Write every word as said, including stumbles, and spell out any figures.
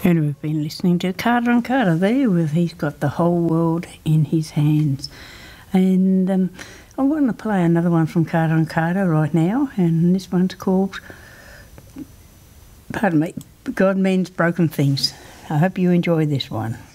And we've been listening to Carter and Carter there with He's Got the Whole World in His Hands. And um, I want to play another one from Carter and Carter right now, and this one's called, pardon me, God Means Broken Things. I hope you enjoy this one.